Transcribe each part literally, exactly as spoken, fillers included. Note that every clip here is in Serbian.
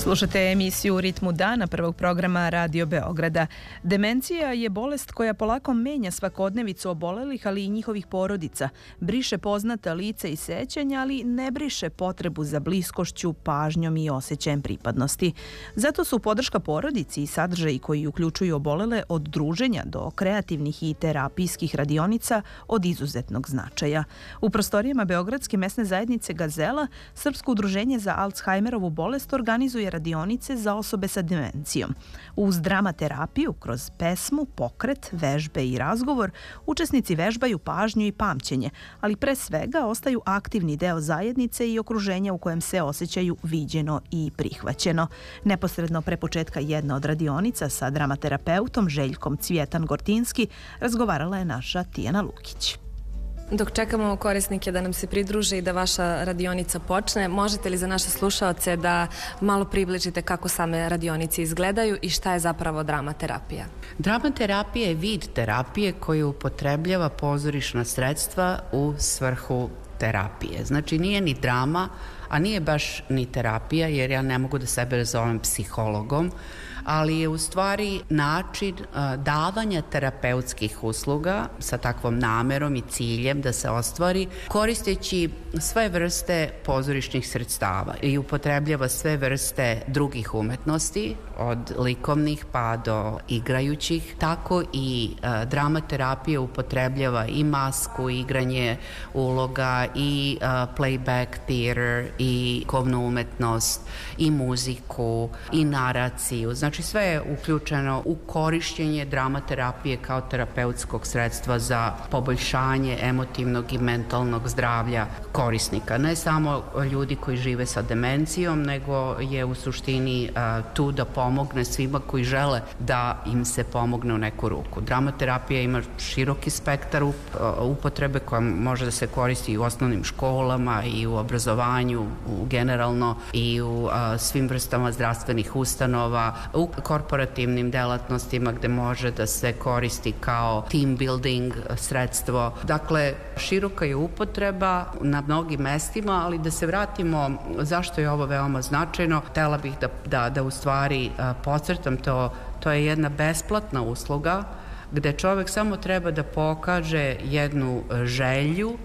Slušate emisiju U ritmu dana prvog programa Radio Beograda. Demencija je bolest koja polako menja svakodnevicu obolelih, ali i njihovih porodica. Briše poznata lica i sećanja, ali ne briše potrebu za bliskošću, pažnjom i osjećajem pripadnosti. Zato su podrška porodici i sadržaji koji uključuju obolele od druženja do kreativnih i terapijskih radionica od izuzetnog značaja. U prostorijama Beogradske mesne zajednice Gazela, Srpsko udruženje za Alzheimerovu bolest organizuje radionice za osobe sa demencijom. Uz dramaterapiju, kroz pesmu, pokret, vežbe i razgovor, učesnici vežbaju pažnju i pamćenje, ali pre svega ostaju aktivni deo zajednice i okruženja u kojem se osjećaju viđeno i prihvaćeno. Neposredno pre početka jedna od radionica sa dramaterapeutom Željkom Cvjetan-Gortinski razgovarala je naša Tijana Lukić. Dok čekamo korisnike da nam se pridruže i da vaša radionica počne, možete li za naše slušaoce da malo približite kako same radionice izgledaju i šta je zapravo dramaterapija? Dramaterapija je vid terapije koju upotrebljava pozorišna sredstva u svrhu terapije. Znači nije ni drama, a nije baš ni terapija, jer ja ne mogu da sebe zovem psihologom, ali je u stvari način uh, davanja terapeutskih usluga sa takvom namerom i ciljem da se ostvari, koristeći sve vrste pozorišnih sredstava i upotrebljava sve vrste drugih umetnosti, od likovnih pa do igrajućih. Tako i uh, dramaterapija upotrebljava i masku, igranje uloga, i uh, playback theater, i kovnu umetnost, i muziku, i naraciju. Znači sve je uključeno u korišćenje dramaterapije kao terapeutskog sredstva za poboljšanje emotivnog i mentalnog zdravlja korisnika. Ne samo ljudi koji žive sa demencijom, nego je u suštini uh, tu da pomogne svima koji žele da im se pomogne u neku ruku. Dramaterapija ima široki spektar up, uh, upotrebe koja može da se koristi i u osnovnim školama i u obrazovanju u generalno i u uh, svim vrstama zdravstvenih ustanova, u korporativnim delatnostima gde može da se koristi kao team building sredstvo. Dakle, široka je upotreba na mnogim mestima, ali da se vratimo zašto je ovo veoma značajno. Htela bih da, da, da u stvari uh, podcrtam to, to je jedna besplatna usluga gde čovek samo treba da pokaže jednu želju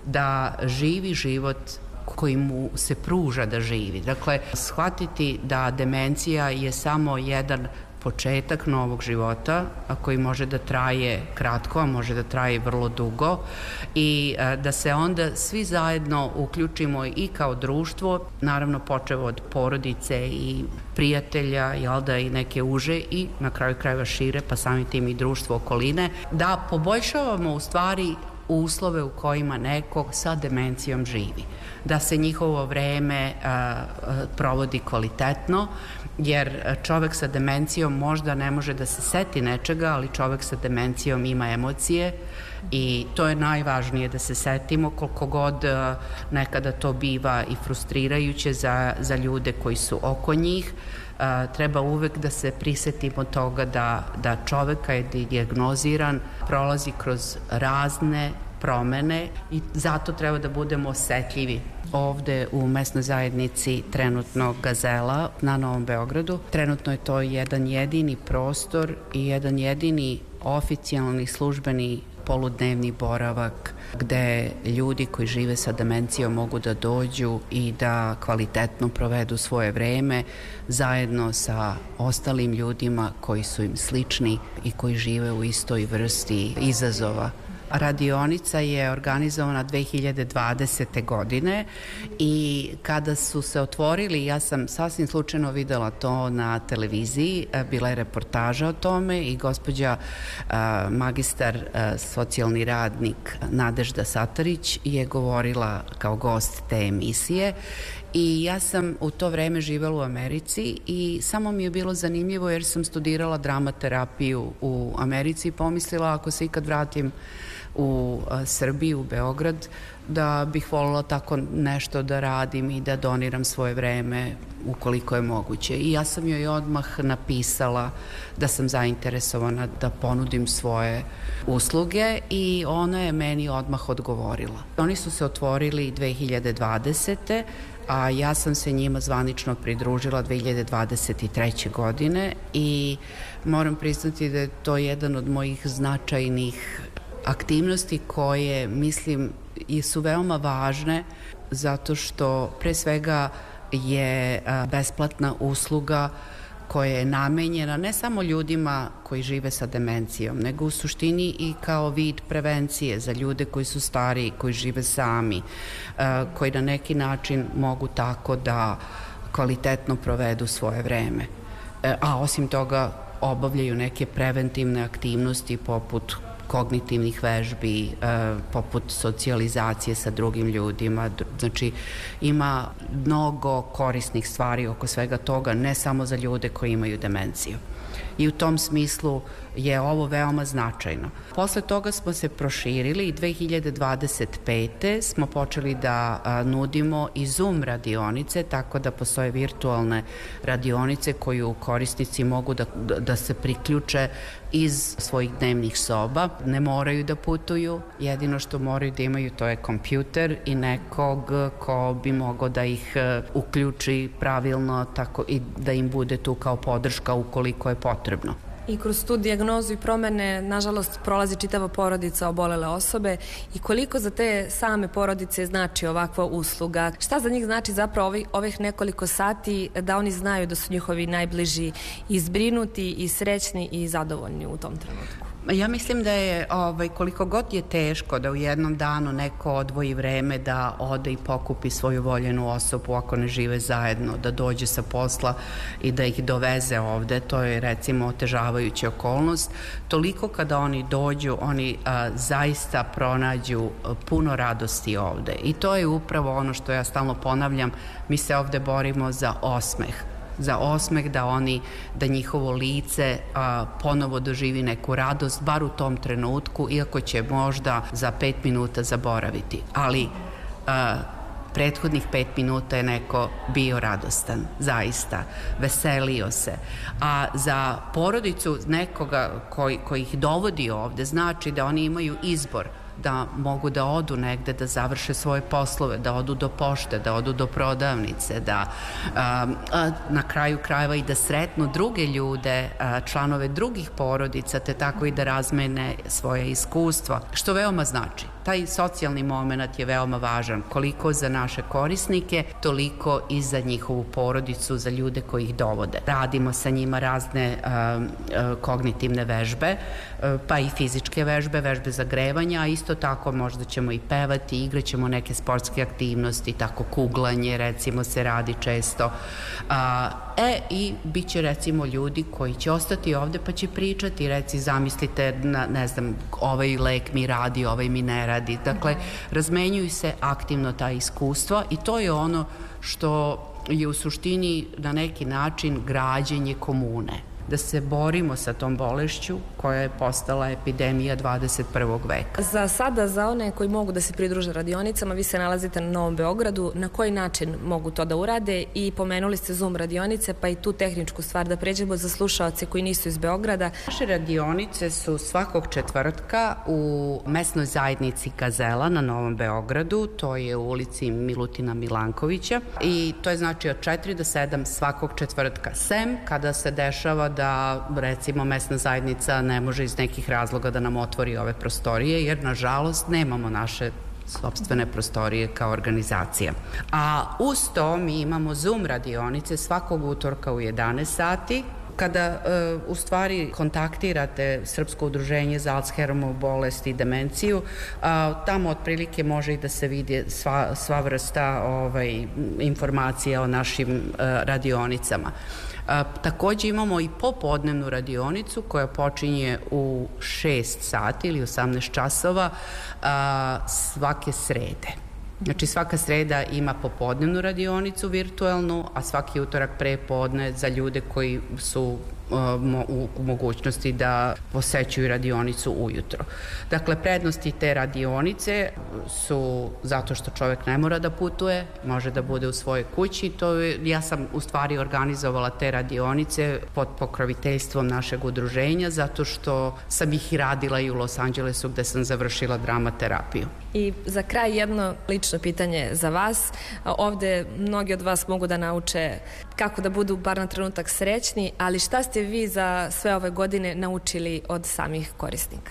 da živi život koji mu se pruža da živi. Dakle, shvatiti da demencija je samo jedan početak novog života, a koji može da traje kratko, a može da traje vrlo dugo, i da se onda svi zajedno uključimo i kao društvo, naravno počevo od porodice i prijatelja, jel da, i neke uže i na kraju krajeva šire, pa samim tim i društvo okoline, da poboljšavamo u stvari uslove u kojima neko sa demencijom živi. Da se njihovo vreme a, a, provodi kvalitetno, jer čovek sa demencijom možda ne može da se seti nečega, ali čovek sa demencijom ima emocije i to je najvažnije da se setimo, koliko god a, nekada to biva i frustrirajuće za, za ljude koji su oko njih. A, treba uvek da se prisetimo toga da, da čoveka je dijagnoziran, prolazi kroz razne promene i zato treba da budemo osetljivi. Ovde u mesnoj zajednici trenutno Gazela na Novom Beogradu, trenutno je to jedan jedini prostor i jedan jedini oficijalni službeni poludnevni boravak gde ljudi koji žive sa demencijom mogu da dođu i da kvalitetno provedu svoje vreme zajedno sa ostalim ljudima koji su im slični i koji žive u istoj vrsti izazova. Radionica je organizovana dve hiljade dvadesete. godine i kada su se otvorili, ja sam sasvim slučajno videla to na televiziji, bila je reportaža o tome i gospođa a, magistar a, socijalni radnik Nadežda Satarić je govorila kao gost te emisije. I ja sam u to vreme živela u Americi i samo mi je bilo zanimljivo jer sam studirala dramaterapiju u Americi i pomislila ako se ikad vratim u Srbiju, u Beograd, da bih voljela tako nešto da radim i da doniram svoje vreme ukoliko je moguće. I ja sam joj odmah napisala da sam zainteresovana da ponudim svoje usluge i ona je meni odmah odgovorila. Oni su se otvorili dve hiljade dvadesete. a ja sam se njima zvanično pridružila dve hiljade dvadeset treće. godine i moram priznati da je to jedan od mojih značajnih aktivnosti koje, mislim, i su veoma važne zato što pre svega je besplatna usluga koja je namenjena ne samo ljudima koji žive sa demencijom, nego u suštini i kao vid prevencije za ljude koji su stariji, koji žive sami, koji na neki način mogu tako da kvalitetno provedu svoje vreme. A osim toga obavljaju neke preventivne aktivnosti poput kognitivnih vežbi, poput socijalizacije sa drugim ljudima. Znači, ima mnogo korisnih stvari oko svega toga, ne samo za ljude koji imaju demenciju. I u tom smislu je ovo veoma značajno. Posle toga smo se proširili i dve hiljade dvadeset pete. smo počeli da nudimo i Zoom radionice, tako da postoje virtualne radionice koju korisnici mogu da, da se priključe iz svojih dnevnih soba. Ne moraju da putuju, jedino što moraju da imaju to je kompjuter i nekog ko bi mogao da ih uključi pravilno tako i da im bude tu kao podrška ukoliko je potrebno. I kroz tu dijagnozu i promene, nažalost, prolazi čitava porodica obolele osobe i koliko za te same porodice znači ovakva usluga? Šta za njih znači zapravo ovih, ovih nekoliko sati da oni znaju da su njihovi najbliži i zbrinuti i srećni i zadovoljni u tom trenutku? Ja mislim da je ovaj, koliko god je teško da u jednom danu neko odvoji vreme da ode i pokupi svoju voljenu osobu ako ne žive zajedno, da dođe sa posla i da ih doveze ovde, to je recimo otežavajuća okolnost. Toliko kada oni dođu, oni a, zaista pronađu puno radosti ovde i to je upravo ono što ja stalno ponavljam, mi se ovde borimo za osmeh. za osmeh, da oni, da njihovo lice a, ponovo doživi neku radost, bar u tom trenutku, iako će možda za pet minuta zaboraviti. Ali a, prethodnih pet minuta je neko bio radostan, zaista, veselio se. A za porodicu nekoga koji, koji ih dovodi ovde, znači da oni imaju izbor, da mogu da odu negde, da završe svoje poslove, da odu do pošte, da odu do prodavnice, da a, a, na kraju krajeva i da sretnu druge ljude, a, članove drugih porodica, te tako i da razmene svoje iskustva, što veoma znači. Taj socijalni moment je veoma važan, koliko za naše korisnike, toliko i za njihovu porodicu, za ljude koji ih dovode. Radimo sa njima razne a, a, kognitivne vežbe, a, pa i fizičke vežbe, vežbe zagrevanja, a isto tako možda ćemo i pevati, igraćemo neke sportske aktivnosti, tako kuglanje recimo se radi često. A, e, i bit će recimo ljudi koji će ostati ovde pa će pričati, reci zamislite, na, ne znam, ovaj lek mi radi, ovaj mi ne radi. Dakle, razmenjuju se aktivno ta iskustva i to je ono što je u suštini na neki način građenje komune. Da se borimo sa tom bolešću koja je postala epidemija dvadeset prvog veka. Za sada, za one koji mogu da se pridruže radionicama, vi se nalazite na Novom Beogradu, na koji način mogu to da urade i pomenuli ste Zoom radionice, pa i tu tehničku stvar da pređemo za slušaoce koji nisu iz Beograda. Naše radionice su svakog četvrtka u mesnoj zajednici Gazela na Novom Beogradu, to je u ulici Milutina Milankovića i to je znači od četiri do sedam svakog četvrtka, sem kada se dešava da recimo mesna zajednica ne može iz nekih razloga da nam otvori ove prostorije, jer nažalost nemamo naše sopstvene prostorije kao organizacija. A uz to mi imamo Zoom radionice svakog utorka u jedanaest sati, kada e, u stvari kontaktirate Srpsko udruženje za Alzheimerovu bolest i demenciju, a, tamo otprilike može i da se vidi sva, sva vrsta ovaj, informacija o našim a, radionicama. A, takođe imamo i popodnevnu radionicu koja počinje u šest sati ili osamnaest časova a, svake srede. Znači svaka sreda ima popodnevnu radionicu virtualnu, a svaki utorak pre podne za ljude koji su u mogućnosti da posećuju radionicu ujutro. Dakle, prednosti te radionice su zato što čovjek ne mora da putuje, može da bude u svojoj kući. To je, ja sam u stvari organizovala te radionice pod pokroviteljstvom našeg udruženja zato što sam ih i radila i u Los Angelesu gde sam završila dramaterapiju. I za kraj jedno lično pitanje za vas. Ovde mnogi od vas mogu da nauče kako da budu bar na trenutak srećni, ali šta ste vi za sve ove godine naučili od samih korisnika?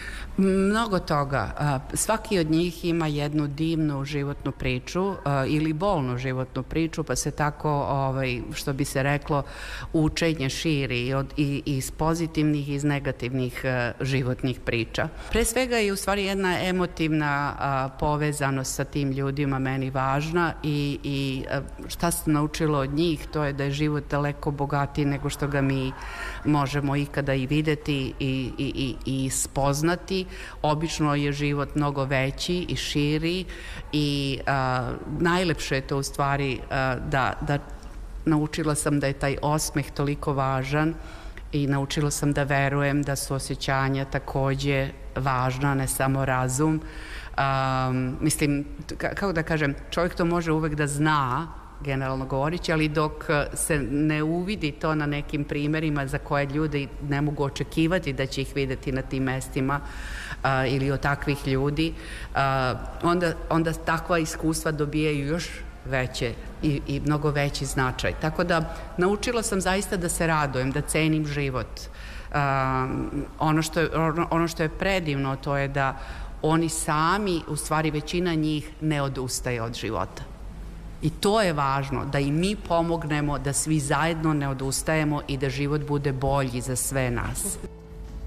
Mnogo toga. Svaki od njih ima jednu divnu životnu priču ili bolnu životnu priču, pa se tako, ovaj, što bi se reklo, učenje širi od, i, iz pozitivnih i iz negativnih životnih priča. Pre svega je u stvari jedna emotivna a, povezanost sa tim ljudima meni važna i, i šta se naučilo od njih, to je da je život daleko bogatiji nego što ga mi možemo ikada i videti i, i, i, i spoznati. Obično je život mnogo veći i širi i a, najlepše je to u stvari a, da, da naučila sam da je taj osmeh toliko važan i naučila sam da verujem da su osjećanja takođe važna, ne samo razum. A, mislim, kako da kažem, čovjek to može uvek da zna, generalno govorići, ali dok se ne uvidi to na nekim primjerima za koje ljudi ne mogu očekivati da će ih videti na tim mestima a, ili od takvih ljudi, a, onda, onda takva iskustva dobijaju još veće i, i mnogo veći značaj. Tako da naučila sam zaista da se radujem, da cenim život. A, ono, što je, ono, ono što je predivno, to je da oni sami, u stvari većina njih, ne odustaje od života. I to je važno, da i mi pomognemo, da svi zajedno ne odustajemo i da život bude bolji za sve nas.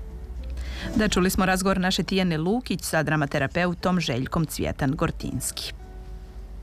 Da, čuli smo razgovor naše Tijane Lukić sa dramaterapeutom Željkom Cvjetan-Gortinski.